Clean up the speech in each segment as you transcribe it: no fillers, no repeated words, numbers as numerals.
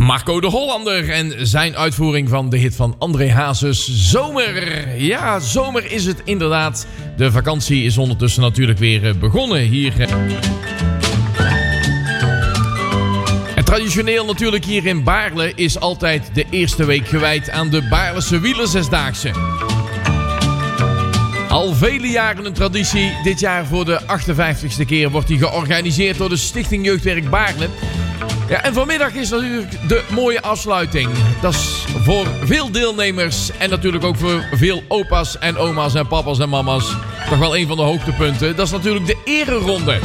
Marco de Hollander en zijn uitvoering van de hit van André Hazes, Zomer. Ja, zomer is het inderdaad. De vakantie is ondertussen natuurlijk weer begonnen hier. En traditioneel natuurlijk hier in Baarle is altijd de eerste week gewijd aan de Baarlese wielerzesdaagse. Al vele jaren een traditie. Dit jaar voor de 58ste keer wordt die georganiseerd door de Stichting Jeugdwerk Baarle. Ja, en vanmiddag is natuurlijk de mooie afsluiting. Dat is voor veel deelnemers en natuurlijk ook voor veel opa's en oma's en papa's en mama's toch wel een van de hoogtepunten. Dat is natuurlijk de ereronde.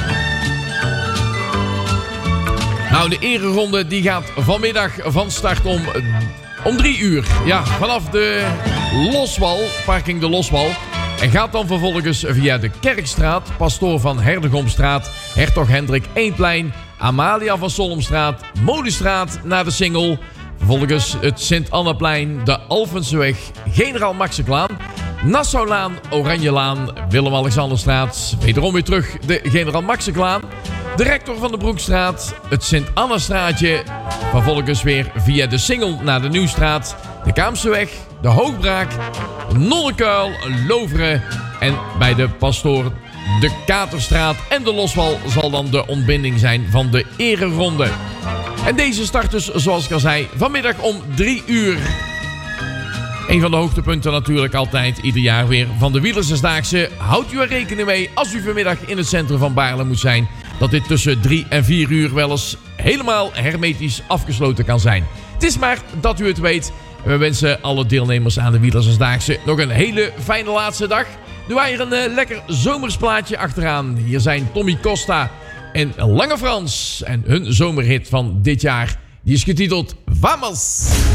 Nou, de ereronde die gaat vanmiddag van start om 3 uur. Ja, vanaf de Loswal, parking de Loswal. En gaat dan vervolgens via de Kerkstraat, Pastoor van Herdegomstraat, Hertog Hendrik Eendplein, Amalia van Solomstraat, Molenstraat naar de Singel. Vervolgens het Sint-Annaplein, de Alphenseweg, Generaal Maxeklaan, Nassaulaan, Oranjelaan, Willem-Alexanderstraat. Wederom weer terug de Generaal Maxeklaan, de Rector van de Broekstraat, het Sint-Annastraatje. Vervolgens weer via de Singel naar de Nieuwstraat, de Kaamseweg, de Hoogbraak, Nonnekuil, Loveren en bij de Pastoor de Katerstraat en de Loswal zal dan de ontbinding zijn van de ereronde. En deze start dus, zoals ik al zei, vanmiddag om 3 uur. Een van de hoogtepunten natuurlijk altijd ieder jaar weer van de wielerzesdaagse. Houdt u er rekening mee als u vanmiddag in het centrum van Baarle moet zijn, dat dit tussen 3 en 4 uur wel eens helemaal hermetisch afgesloten kan zijn. Het is maar dat u het weet. We wensen alle deelnemers aan de wielerzesdaagse nog een hele fijne laatste dag. Doe wij er een lekker zomersplaatje achteraan. Hier zijn Tommy Costa en Lange Frans. En hun zomerhit van dit jaar, die is getiteld Vamos.